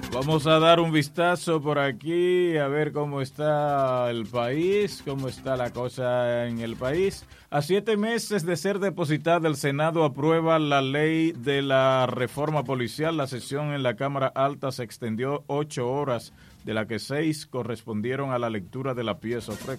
Vamos a dar un vistazo por aquí, a ver cómo está el país, cómo está la cosa en el país. A 7 meses de ser depositada, el Senado aprueba la ley de la reforma policial. La sesión en la Cámara Alta se extendió 8 horas, de las que 6 correspondieron a la lectura de la pieza.